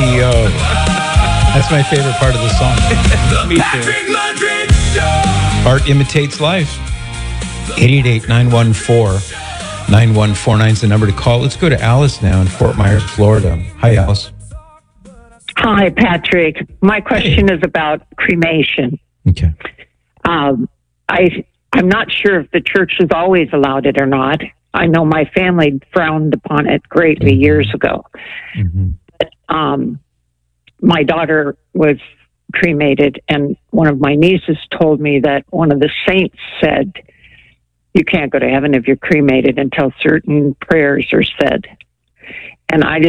PTO. That's my favorite part of the song. Me too. Art imitates life. 888-914-9149 is the number to call. Let's go to Alice now in Fort Myers, Florida. Hi, Alice. Hi, Patrick. My question is about cremation. Okay. I'm not sure if the church has always allowed it or not. I know my family frowned upon it greatly years ago. But, my daughter was cremated, and one of my nieces told me that one of the saints said, you can't go to heaven if you're cremated until certain prayers are said. And I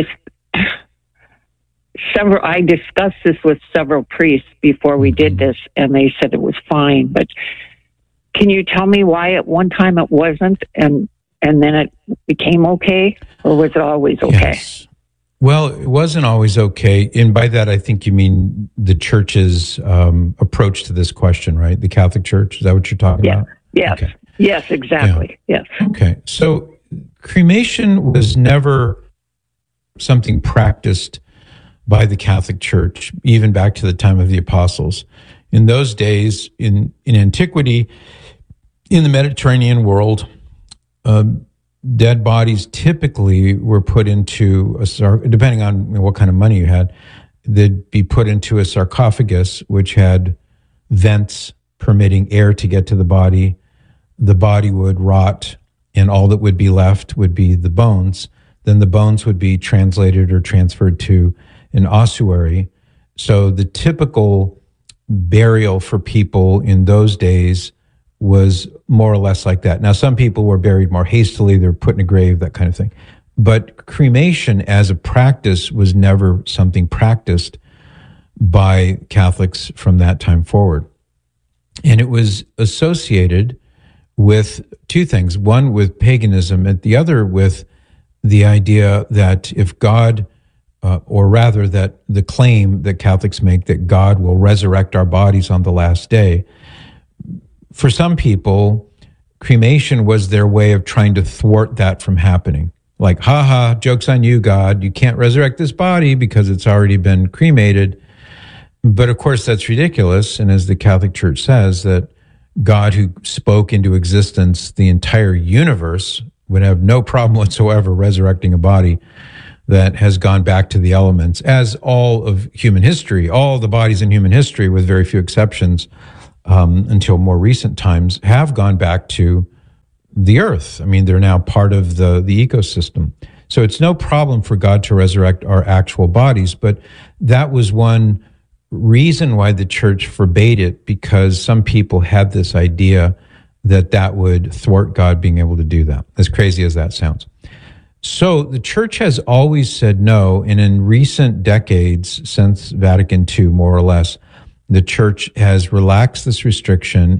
discussed this with several priests before we did this, and they said it was fine. But can you tell me why at one time it wasn't, and then it became okay, or was it always okay? Yes. Well, it wasn't always okay. And by that, I think you mean the church's approach to this question, right? The Catholic Church? Is that what you're talking about? Yes. Okay. Yes, exactly. Yeah. Yes. Okay. So cremation was never something practiced by the Catholic Church, even back to the time of the apostles. In those days, in antiquity, in the Mediterranean world, dead bodies typically were put into depending on what kind of money you had, they'd be put into a sarcophagus, which had vents permitting air to get to the body. The body would rot, and all that would be left would be the bones. Then the bones would be translated or transferred to an ossuary. So the typical burial for people in those days was more or less like that. Now, some people were buried more hastily. They're put in a grave, that kind of thing. But cremation as a practice was never something practiced by Catholics from that time forward. And it was associated with two things. One, with paganism, and the other with the idea that if God, or rather that the claim that Catholics make that God will resurrect our bodies on the last day, for some people, cremation was their way of trying to thwart that from happening. Like, joke's on you, God. You can't resurrect this body because it's already been cremated. But of course, that's ridiculous. And as the Catholic Church says, that God who spoke into existence the entire universe would have no problem whatsoever resurrecting a body that has gone back to the elements, as all of human history, all the bodies in human history, with very few exceptions, until more recent times, have gone back to the earth. I mean, they're now part of the ecosystem. So it's no problem for God to resurrect our actual bodies, but that was one reason why the church forbade it, because some people had this idea that would thwart God being able to do that, as crazy as that sounds. So the church has always said no, and in recent decades, since Vatican II, more or less, the church has relaxed this restriction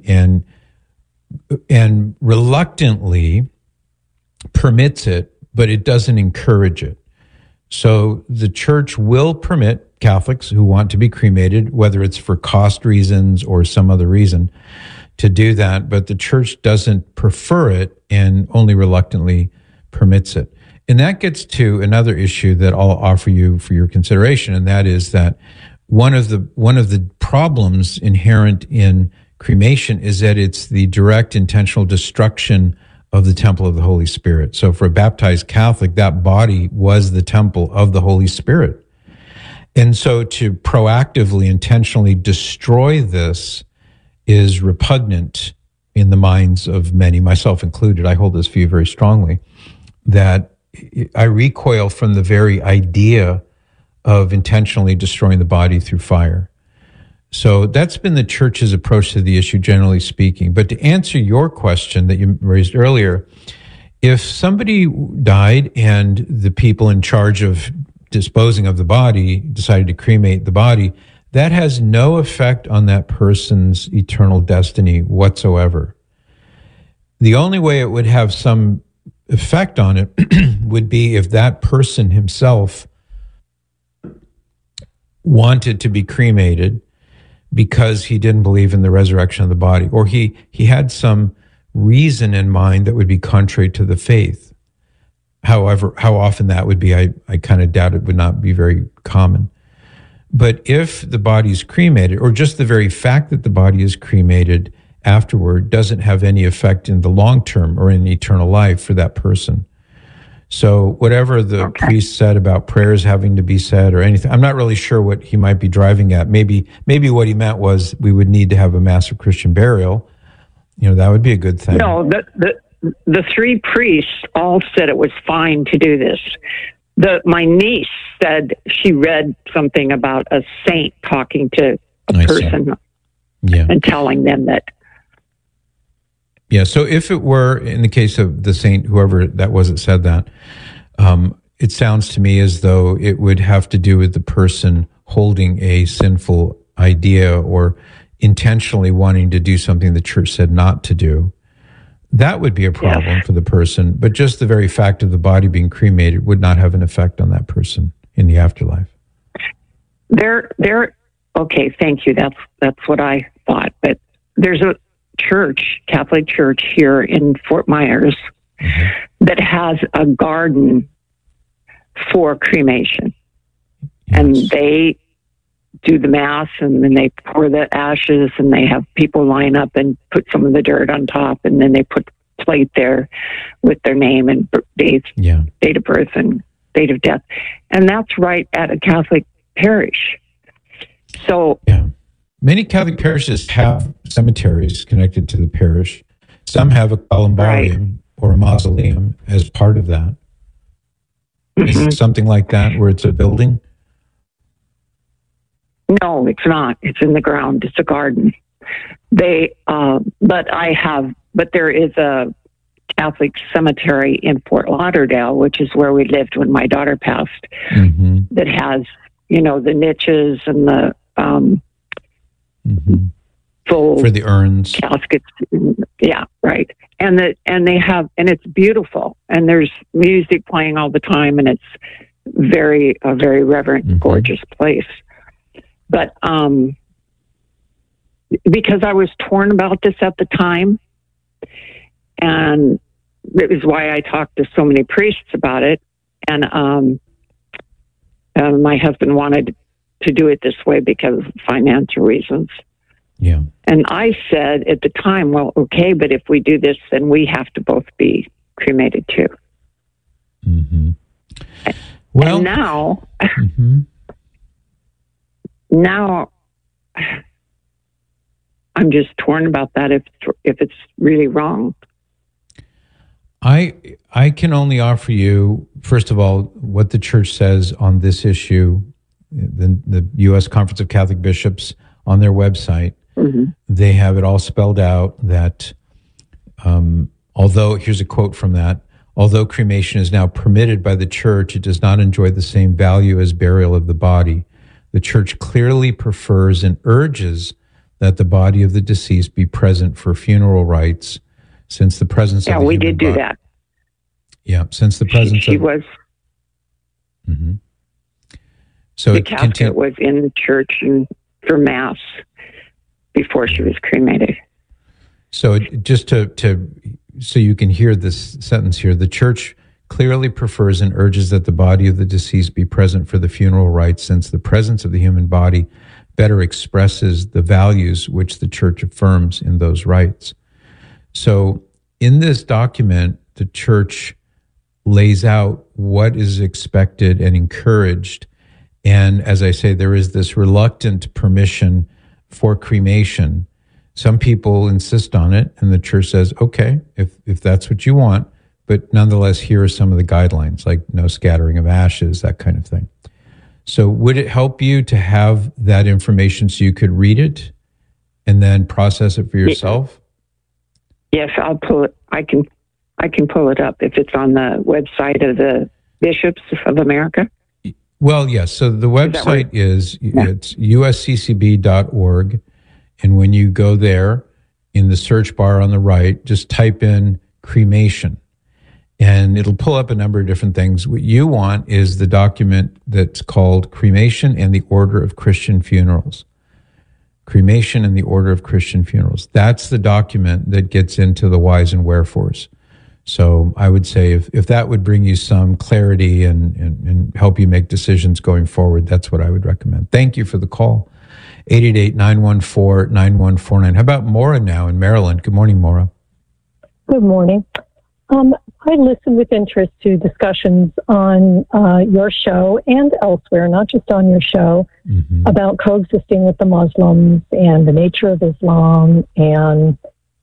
and reluctantly permits it, but it doesn't encourage it. So the church will permit Catholics who want to be cremated, whether it's for cost reasons or some other reason, to do that, but the church doesn't prefer it and only reluctantly permits it. And that gets to another issue that I'll offer you for your consideration, and that is that one of the problems inherent in cremation is that it's the direct intentional destruction of the temple of the Holy Spirit. So for a baptized Catholic, that body was the temple of the Holy Spirit. And so to proactively, intentionally destroy this is repugnant in the minds of many, myself included. I hold this view very strongly, that I recoil from the very idea of intentionally destroying the body through fire. So that's been the church's approach to the issue, generally speaking. But to answer your question that you raised earlier, if somebody died and the people in charge of disposing of the body decided to cremate the body, that has no effect on that person's eternal destiny whatsoever. The only way it would have some effect on it would be if that person himself wanted to be cremated because he didn't believe in the resurrection of the body, or he had some reason in mind that would be contrary to the faith. However, how often that would be, I kind of doubt it would not be very common. But if the body is cremated, or just the very fact that the body is cremated afterward doesn't have any effect in the long term or in eternal life for that person. So whatever the priest said about prayers having to be said or anything, I'm not really sure what he might be driving at. Maybe what he meant was we would need to have a mass of Christian burial. That would be a good thing. No, the three priests all said it was fine to do this. My niece said she read something about a saint talking to a person and telling them that. Yeah, so if it were, in the case of the saint, whoever that was that said that, it sounds to me as though it would have to do with the person holding a sinful idea or intentionally wanting to do something the church said not to do. That would be a problem for the person, but just the very fact of the body being cremated would not have an effect on that person in the afterlife. Okay, thank you. That's what I thought. But there's a Catholic church here in Fort Myers that has a garden for cremation. Yes. And they do the mass, and then they pour the ashes, and they have people line up and put some of the dirt on top, and then they put a plate there with their name and date of birth and date of death. And that's right at a Catholic parish. So many Catholic parishes have cemeteries connected to the parish. Some have a columbarium or a mausoleum as part of that. Is it something like that where it's a building? No, it's not. It's in the ground. It's a garden. But there is a Catholic cemetery in Fort Lauderdale, which is where we lived when my daughter passed, that has, the niches and the full for the urns, caskets. Yeah, right. And it's beautiful, and there's music playing all the time, and it's a very reverent, gorgeous place. But because I was torn about this at the time, and it was why I talked to so many priests about it, and my husband wanted to do it this way because of financial reasons. Yeah. And I said at the time, well, okay, but if we do this, then we have to both be cremated too. Well, and now I'm just torn about that if it's really wrong. I can only offer you, first of all, what the church says on this issue. The U.S. Conference of Catholic Bishops, on their website, they have it all spelled out that although, here's a quote from that, although cremation is now permitted by the church, it does not enjoy the same value as burial of the body. The church clearly prefers and urges that the body of the deceased be present for funeral rites, since the presence of the we did do that. Yeah, since the presence she was. So the casket was in the church and for mass before she was cremated. So just so you can hear this sentence here, the church clearly prefers and urges that the body of the deceased be present for the funeral rites, since the presence of the human body better expresses the values which the church affirms in those rites. So in this document, the church lays out what is expected and encouraged. And as I say, there is this reluctant permission for cremation. Some people insist on it, and the church says, okay, if that's what you want, but nonetheless, here are some of the guidelines, like no scattering of ashes, that kind of thing. So would it help you to have that information so you could read it and then process it for yourself? Yes, I'll pull it. I can pull it up if it's on the website of the Bishops of America. Well, yes. So the website it's usccb.org. And when you go there, in the search bar on the right, just type in cremation. And it'll pull up a number of different things. What you want is the document that's called Cremation and the Order of Christian Funerals. Cremation and the Order of Christian Funerals. That's the document that gets into the whys and wherefores. So I would say if that would bring you some clarity and help you make decisions going forward, that's what I would recommend. Thank you for the call. 888-914-9149. How about Maura now in Maryland? Good morning, Maura. Good morning. I listen with interest to discussions on your show and elsewhere, not just on your show, about coexisting with the Muslims and the nature of Islam and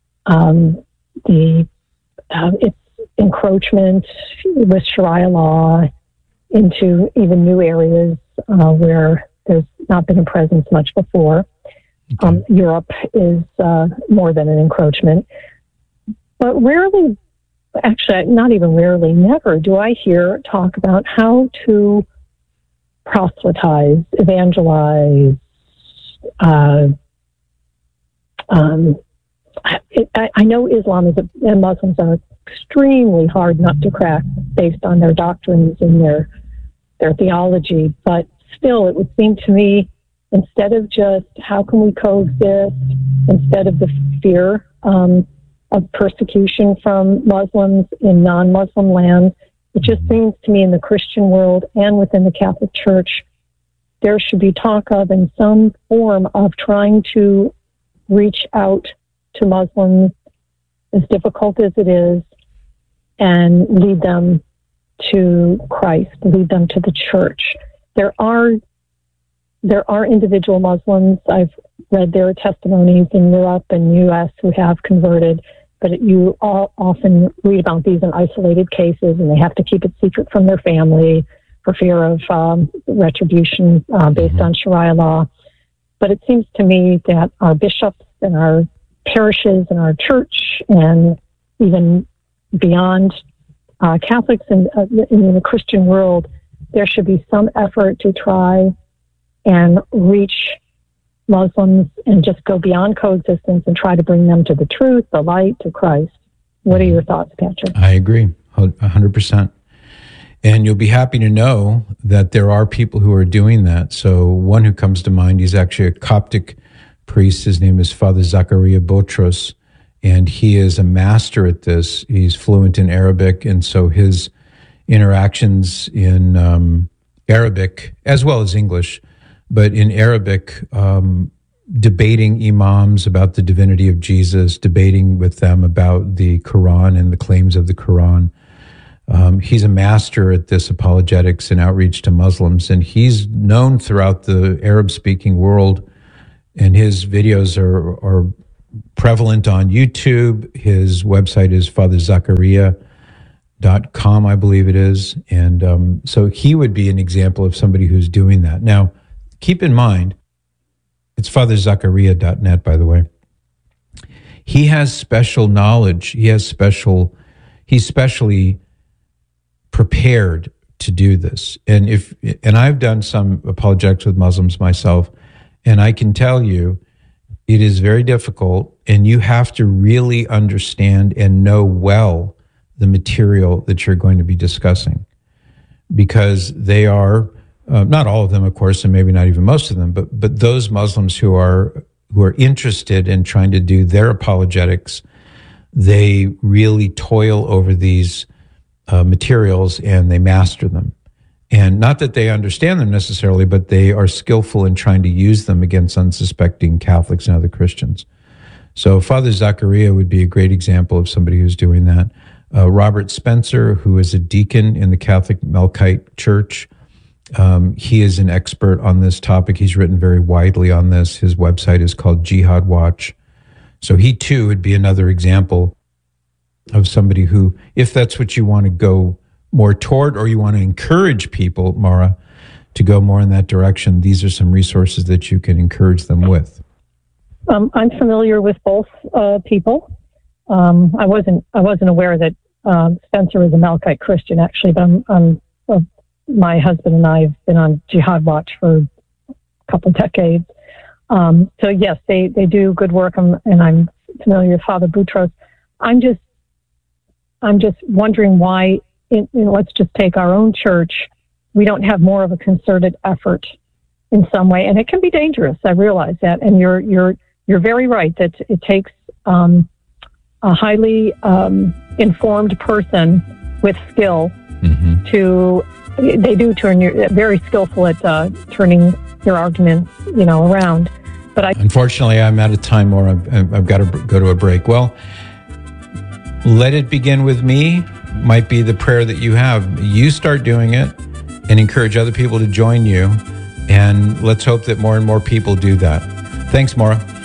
its encroachment with Sharia law into even new areas where there's not been a presence much before. Okay. Europe is more than an encroachment. But rarely, actually, not even rarely, never do I hear talk about how to proselytize, evangelize. I know Islam and Muslims are extremely hard nut to crack based on their doctrines and their theology, but still, it would seem to me, instead of just how can we coexist, instead of the fear of persecution from Muslims in non-Muslim lands, it just seems to me in the Christian world and within the Catholic Church, there should be talk of in some form of trying to reach out to Muslims, as difficult as it is, and lead them to Christ, lead them to the church. There are individual Muslims, I've read their testimonies in Europe and U.S. who have converted, but you often read about these in isolated cases, and they have to keep it secret from their family for fear of retribution based on Sharia law. But it seems to me that our bishops and our parishes and our church and even beyond Catholics in the Christian world, there should be some effort to try and reach Muslims and just go beyond coexistence and try to bring them to the truth, the light, to Christ. What are your thoughts, Patrick? I agree, 100%. And you'll be happy to know that there are people who are doing that. So one who comes to mind, he's actually a Coptic priest. His name is Father Zakaria Botros, and he is a master at this. He's fluent in Arabic, and so his interactions in Arabic, as well as English, but in Arabic, debating imams about the divinity of Jesus, debating with them about the Quran and the claims of the Quran. He's a master at this apologetics and outreach to Muslims, and he's known throughout the Arab-speaking world, and his videos are prevalent on YouTube. His website is FatherZakaria.com, I believe it is, and so he would be an example of somebody who's doing that. Now, keep in mind, it's FatherZakaria.net, by the way. He has special knowledge. He's specially prepared to do this. And I've done some apologetics with Muslims myself, and I can tell you it is very difficult, and you have to really understand and know well the material that you're going to be discussing, because they are not all of them, of course, and maybe not even most of them, but those Muslims who are interested in trying to do their apologetics, they really toil over these materials and they master them. And not that they understand them necessarily, but they are skillful in trying to use them against unsuspecting Catholics and other Christians. So Father Zakaria would be a great example of somebody who's doing that. Robert Spencer, who is a deacon in the Catholic Melkite Church, he is an expert on this topic. He's written very widely on this. His website is called Jihad Watch. So he too would be another example of somebody who, if that's what you want to go more toward, or you want to encourage people, Maura, to go more in that direction, these are some resources that you can encourage them with. I'm familiar with both people. I wasn't aware that Spencer is a Melkite Christian, actually, but my husband and I have been on Jihad Watch for a couple decades. So yes, they do good work, and I'm familiar with Father Botros. I'm just wondering why, let's just take our own church, we don't have more of a concerted effort in some way, and it can be dangerous. I realize that, and you're very right that it takes a highly informed person with skill they do turn very skillful at turning your arguments, around. But unfortunately, I'm out of time, or I've got to go to a break. Well, let it begin with me might be the prayer that you have. You start doing it and encourage other people to join you. And let's hope that more and more people do that. Thanks, Maura.